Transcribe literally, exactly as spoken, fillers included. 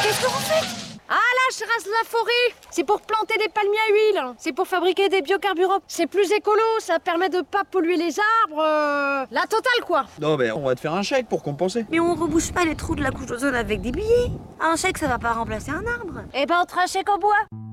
Qu'est-ce que vous faites? Ah là, je rase la forêt. C'est pour planter des palmiers à huile. C'est pour fabriquer des biocarburants. C'est plus écolo, ça permet de pas polluer les arbres. Euh... La totale, quoi. Non, mais on va te faire un chèque pour compenser. Mais on rebouche pas les trous de la couche d'ozone avec des billets. Un chèque, ça va pas remplacer un arbre. Eh ben, on te fera un chèque en bois.